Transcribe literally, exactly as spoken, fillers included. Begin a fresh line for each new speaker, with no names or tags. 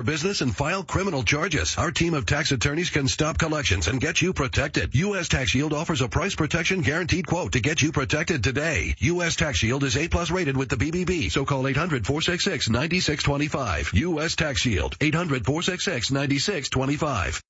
business and file criminal charges. Our team of tax attorneys can stop collections and get you protected. U S Tax Shield offers a price protection guaranteed quote to get you protected today. U S Tax Shield is A plus rated with the B B B, so call eight hundred, four six six, nine six two five. U S Tax Shield, eight hundred, four six six, nine six two five.